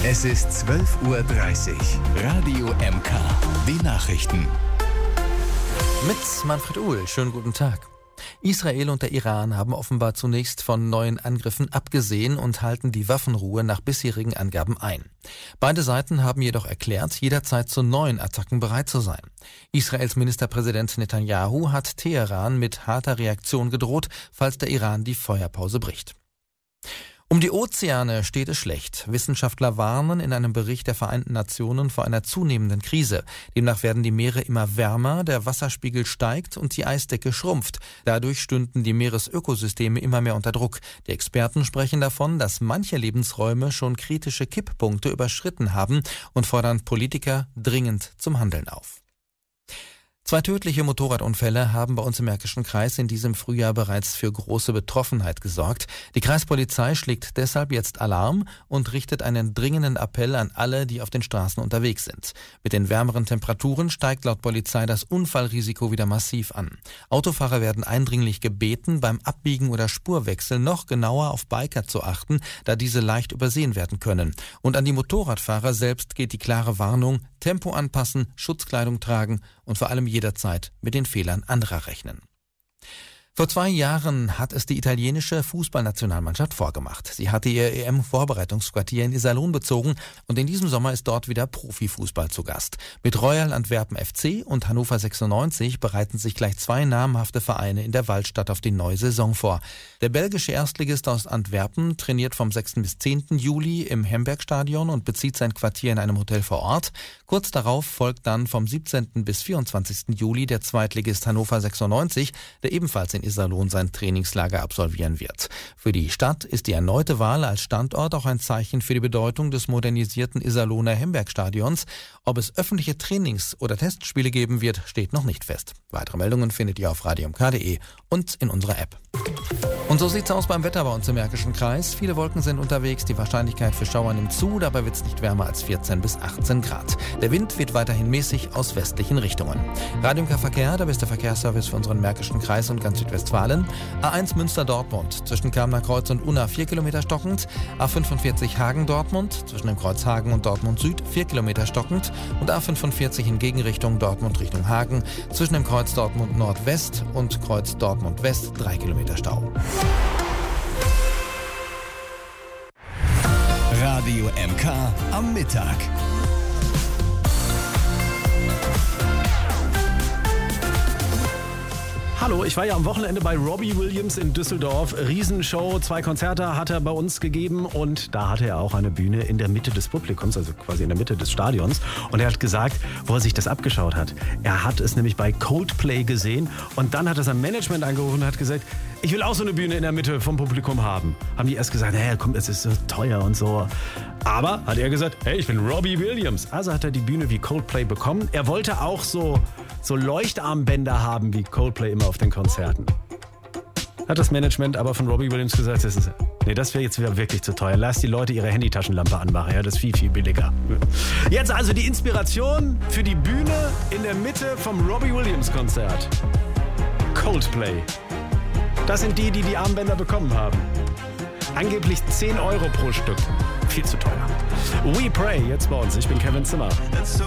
Es ist 12:30 Uhr. Radio MK. Die Nachrichten. Mit Manfred Uhl. Schönen guten Tag. Israel und der Iran haben offenbar zunächst von neuen Angriffen abgesehen und halten die Waffenruhe nach bisherigen Angaben ein. Beide Seiten haben jedoch erklärt, jederzeit zu neuen Attacken bereit zu sein. Israels Ministerpräsident Netanyahu hat Teheran mit harter Reaktion gedroht, falls der Iran die Feuerpause bricht. Um die Ozeane steht es schlecht. Wissenschaftler warnen in einem Bericht der Vereinten Nationen vor einer zunehmenden Krise. Demnach werden die Meere immer wärmer, der Wasserspiegel steigt und die Eisdecke schrumpft. Dadurch stünden die Meeresökosysteme immer mehr unter Druck. Die Experten sprechen davon, dass manche Lebensräume schon kritische Kipppunkte überschritten haben und fordern Politiker dringend zum Handeln auf. 2 tödliche Motorradunfälle haben bei uns im Märkischen Kreis in diesem Frühjahr bereits für große Betroffenheit gesorgt. Die Kreispolizei schlägt deshalb jetzt Alarm und richtet einen dringenden Appell an alle, die auf den Straßen unterwegs sind. Mit den wärmeren Temperaturen steigt laut Polizei das Unfallrisiko wieder massiv an. Autofahrer werden eindringlich gebeten, beim Abbiegen oder Spurwechsel noch genauer auf Biker zu achten, da diese leicht übersehen werden können. Und an die Motorradfahrer selbst geht die klare Warnung: Tempo anpassen, Schutzkleidung tragen und vor allem jederzeit mit den Fehlern anderer rechnen. Vor 2 Jahren hat es die italienische Fußballnationalmannschaft vorgemacht. Sie hatte ihr EM-Vorbereitungsquartier in Iserlohn bezogen und in diesem Sommer ist dort wieder Profifußball zu Gast. Mit Royal Antwerpen FC und Hannover 96 bereiten sich gleich 2 namhafte Vereine in der Waldstadt auf die neue Saison vor. Der belgische Erstligist aus Antwerpen trainiert vom 6. bis 10. Juli im Hembergstadion und bezieht sein Quartier in einem Hotel vor Ort. Kurz darauf folgt dann vom 17. bis 24. Juli der Zweitligist Hannover 96, der ebenfalls in Iserlohn sein Trainingslager absolvieren wird. Für die Stadt ist die erneute Wahl als Standort auch ein Zeichen für die Bedeutung des modernisierten Iserlohner Hembergstadions. Ob es öffentliche Trainings- oder Testspiele geben wird, steht noch nicht fest. Weitere Meldungen findet ihr auf radiomk.de und in unserer App. Und so sieht's aus beim Wetter bei uns im Märkischen Kreis. Viele Wolken sind unterwegs, die Wahrscheinlichkeit für Schauer nimmt zu, dabei wird's nicht wärmer als 14 bis 18 Grad. Der Wind wird weiterhin mäßig aus westlichen Richtungen. Radio MK Verkehr, der beste Verkehrsservice für unseren Märkischen Kreis und ganz Südwestfalen. A1 Münster-Dortmund, zwischen Kamener Kreuz und Unna 4 Kilometer stockend. A45 Hagen-Dortmund, zwischen dem Kreuz Hagen und Dortmund Süd 4 Kilometer stockend. Und A45 in Gegenrichtung Dortmund Richtung Hagen, zwischen dem Kreuz Dortmund Nordwest und Kreuz Dortmund West 3 Kilometer Stau. Radio MK am Mittag. Hallo, ich war ja am Wochenende bei Robbie Williams in Düsseldorf. Riesenshow, 2 Konzerte hat er bei uns gegeben und da hatte er auch eine Bühne in der Mitte des Publikums, also quasi in der Mitte des Stadions. Und er hat gesagt, wo er sich das abgeschaut hat. Er hat es nämlich bei Coldplay gesehen und dann hat er sein Management angerufen und hat gesagt, ich will auch so eine Bühne in der Mitte vom Publikum haben. Haben die erst gesagt, naja, komm, es ist so teuer und so. Aber hat er gesagt, hey, ich bin Robbie Williams. Also hat er die Bühne wie Coldplay bekommen. Er wollte auch so Leuchtarmbänder haben wie Coldplay immer auf den Konzerten. Hat das Management aber von Robbie Williams gesagt, das wäre jetzt wieder wirklich zu teuer. Lass die Leute ihre Handytaschenlampe anmachen, ja, das ist viel, viel billiger. Jetzt also die Inspiration für die Bühne in der Mitte vom Robbie Williams Konzert. Coldplay. Das sind die Armbänder bekommen haben. Angeblich 10 € pro Stück. Viel zu teuer. We Pray, jetzt bei uns. Ich bin Kevin Zimmer.